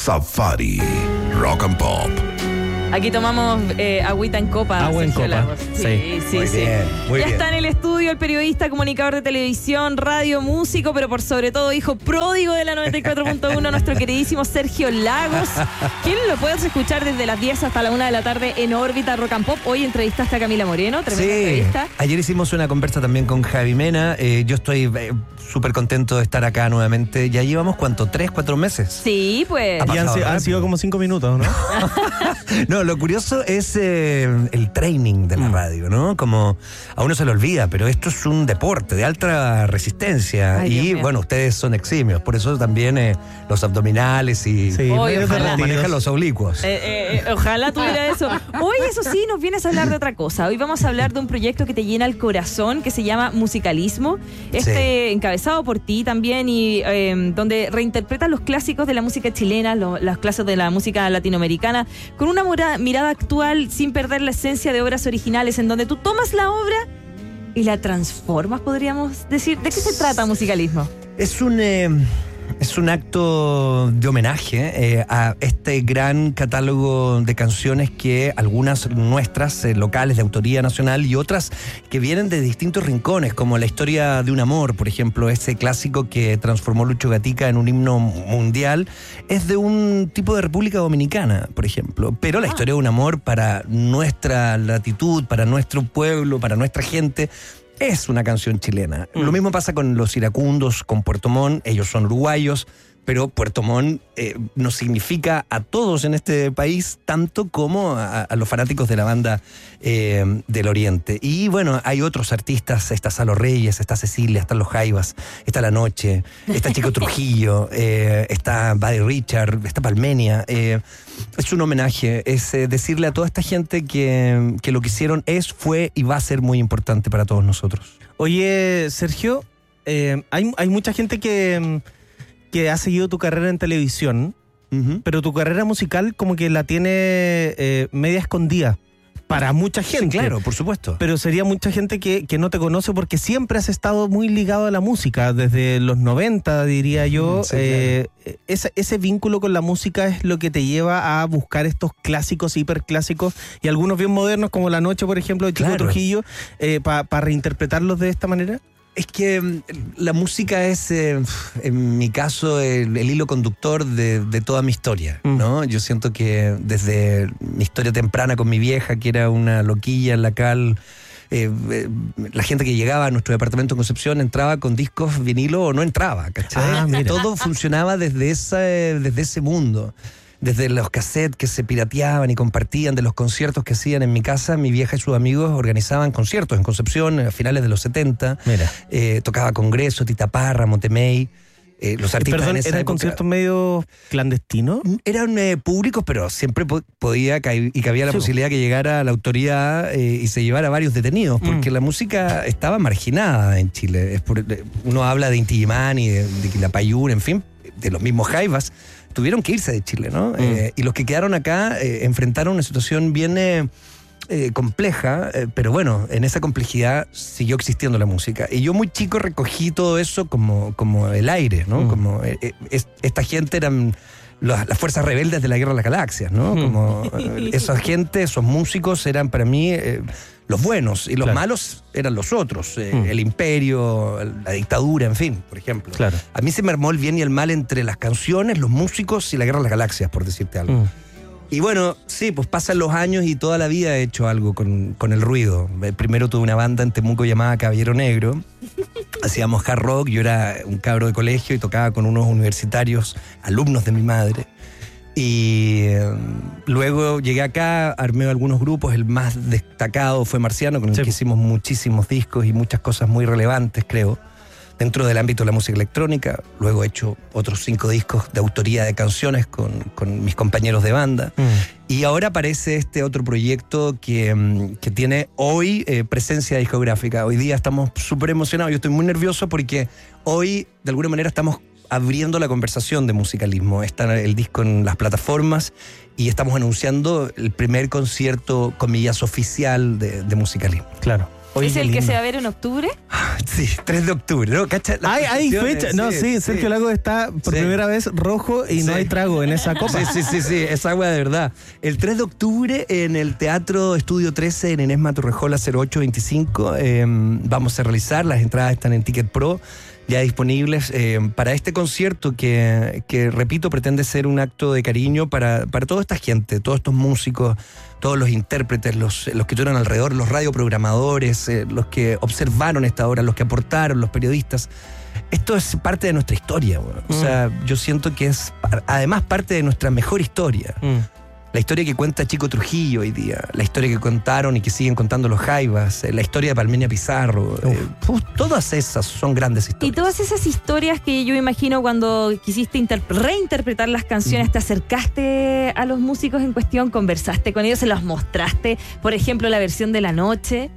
Safari Rock and Pop. Aquí tomamos agüita en copa. Agua en copa. Lagos. Sí. Muy bien, muy ya bien. está en el estudio el periodista, comunicador de televisión, radio, músico, pero por sobre todo hijo pródigo de la 94.1, nuestro queridísimo Sergio Lagos, quien lo puedes escuchar desde las 10 hasta la 1 de la tarde en órbita Rock and Pop. Hoy entrevistaste a Camila Moreno, tremenda entrevista. Ayer hicimos una conversa también con Javi Mena. Yo estoy súper contento de estar acá nuevamente. Ya llevamos, ¿cuánto? 3, 4 meses. Sí, pues. Ha Y han sido como 5 minutos, ¿no? No, lo curioso es el training de la radio, ¿no? Como a uno se le olvida, pero esto es un deporte de alta resistencia. Ay, Dios y mío. bueno, ustedes son eximios, por eso también los abdominales y Sí, Oye, medios ojalá. derretidos. manejan los oblicuos. Ojalá tuviera eso. Hoy, eso sí, nos vienes a hablar de otra cosa. Hoy vamos a hablar de un proyecto que te llena el corazón, que se llama Musicalismo. Encabezado por ti también y donde reinterpretas los clásicos de la música chilena, los clásicos de la música latinoamericana, con una mirada actual sin perder la esencia de obras originales, en donde tú tomas la obra y la transformas, podríamos decir. ¿De qué se trata Musicalismo? Es un acto de homenaje a este gran catálogo de canciones que algunas nuestras, locales de autoría nacional, y otras que vienen de distintos rincones, como La historia de un amor, por ejemplo, ese clásico que transformó Lucho Gatica en un himno mundial, es de un tipo de República Dominicana, por ejemplo. Pero La historia de un amor, para nuestra latitud, para nuestro pueblo, para nuestra gente, es una canción chilena. Lo mismo pasa con Los Iracundos, con Puerto Montt. Ellos son uruguayos, pero Puerto Montt nos significa a todos en este país tanto como a los fanáticos de la banda del Oriente. Y bueno, hay otros artistas. Está Salo Reyes, está Cecilia, están los Jaivas, está La Noche, está Chico Trujillo, está Buddy Richard, está Palmenia. Es un homenaje, es decirle a toda esta gente que lo que hicieron fue y va a ser muy importante para todos nosotros. Oye, Sergio, hay mucha gente que ha seguido tu carrera en televisión, pero tu carrera musical como que la tiene media escondida para mucha gente. Sí, claro, por supuesto. Pero sería mucha gente que no te conoce porque siempre has estado muy ligado a la música, desde los 90, diría yo. Sí, claro. Ese vínculo con la música es lo que te lleva a buscar estos clásicos, hiperclásicos, y algunos bien modernos, como La Noche, por ejemplo, de Chico Claro. Trujillo, para reinterpretarlos de esta manera. Es que la música es, en mi caso, el hilo conductor de toda mi historia, ¿no? Yo siento que desde mi historia temprana con mi vieja, que era una loquilla en la cal, la gente que llegaba a nuestro departamento en Concepción entraba con discos vinilo o no entraba, ¿cachai? Mira. Todo funcionaba desde ese mundo. Desde los cassettes que se pirateaban y compartían, de los conciertos que hacían en mi casa. Mi vieja y sus amigos organizaban conciertos en Concepción a finales de los 70. Mira. Tocaba Congreso, Tita Parra, Montemey. Los artistas Perdón, en esa ¿eran época conciertos medio clandestinos? eran públicos, pero siempre podía y cabía la Sí. posibilidad que llegara la autoridad y se llevara varios detenidos, porque la música estaba marginada en Chile. Uno habla de Inti Illimani y de Quilapayún, en fin, de los mismos Jaivas. Tuvieron que irse de Chile, ¿no? Y los que quedaron acá enfrentaron una situación bien compleja, pero bueno, en esa complejidad siguió existiendo la música. Y yo muy chico recogí todo eso como el aire, ¿no? Como esta gente eran las fuerzas rebeldes de la Guerra de las Galaxias, ¿no? Como esa gente, esos músicos eran para mí los buenos, y los malos eran los otros, el imperio, la dictadura, en fin, por ejemplo. Claro. A mí se me armó el bien y el mal entre las canciones, los músicos y la Guerra de las Galaxias, por decirte algo. Y bueno, sí, pues pasan los años y toda la vida he hecho algo con el ruido. Primero tuve una banda en Temuco llamada Caballero Negro. Hacíamos hard rock, yo era un cabro de colegio y tocaba con unos universitarios, alumnos de mi madre. Y luego llegué acá, armé algunos grupos, el más destacado fue Marciano, con el que hicimos muchísimos discos y muchas cosas muy relevantes, creo, dentro del ámbito de la música electrónica. Luego he hecho otros 5 discos de autoría de canciones con mis compañeros de banda. Y ahora aparece este otro proyecto que tiene hoy presencia discográfica. Hoy día estamos súper emocionados. Yo estoy muy nervioso porque hoy, de alguna manera, estamos abriendo la conversación de Musicalismo. Está el disco en las plataformas y estamos anunciando el primer concierto, comillas, oficial de Musicalismo. Claro. Oye, ¿Es qué el que lindo. se va a ver en octubre? Sí, 3 de octubre, ¿no? ¿Cacha? Las Hay presentaciones, fecha. No, sí, Sergio Lagos está por Sí. primera vez rojo y no Sí. hay trago en esa copa. Sí, es agua de verdad. El 3 de octubre en el Teatro Estudio 13 en Enesma Torrejola 0825 vamos a realizar, las entradas están en Ticket Pro ya disponibles para este concierto que, repito, pretende ser un acto de cariño para toda esta gente, todos estos músicos, todos los intérpretes, los que estuvieron alrededor, los radioprogramadores, los que observaron esta obra, los que aportaron, los periodistas. Esto es parte de nuestra historia, bueno. O sea, yo siento que es además parte de nuestra mejor historia. La historia que cuenta Chico Trujillo hoy día, la historia que contaron y que siguen contando los Jaivas, la historia de Palmenia Pizarro, todas esas son grandes Y historias. todas esas historias que yo imagino cuando quisiste reinterpretar las canciones, ¿te acercaste a los músicos en cuestión? ¿Conversaste con ellos? ¿Se los mostraste? Por ejemplo, la versión de La Noche.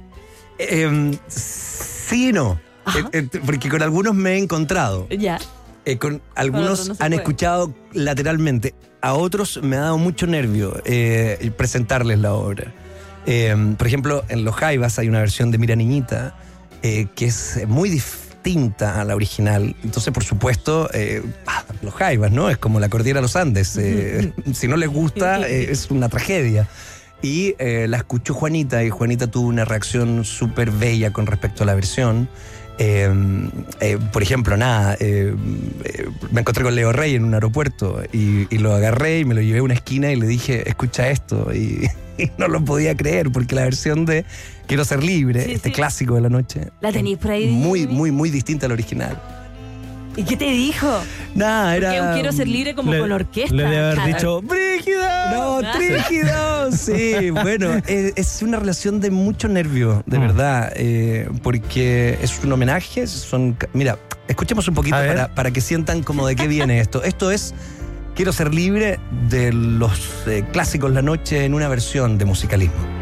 Sí y no. Ajá. Porque con algunos me he encontrado. Ya. Con algunos otros no se han puede. escuchado lateralmente. A otros me ha dado mucho nervio presentarles la obra. Por ejemplo, en Los Jaivas hay una versión de Mira Niñita que es muy distinta a la original. Entonces, por supuesto, Los Jaivas, ¿no? Es como la cordillera de los Andes. Si no les gusta, es una tragedia. Y la escuchó Juanita y Juanita tuvo una reacción súper bella con respecto a la versión. Por ejemplo, me encontré con Leo Rey en un aeropuerto y lo agarré y me lo llevé a una esquina y le dije, escucha esto, y no lo podía creer porque la versión de Quiero ser libre, Sí, este sí. clásico de la noche, ¿La tenéis por ahí? muy, muy, muy distinta al original. ¿Y qué te dijo? Nada, Porque era... un Quiero ser libre como con orquesta. Le debe haber Claro. dicho, ¡Brígida! No, trígido, sí. Bueno, es una relación de mucho nervio, de verdad, porque es un homenaje. Mira, escuchemos un poquito A ver. para que sientan como de qué viene esto. Esto es Quiero ser libre de los clásicos La Noche en una versión de musicalismo.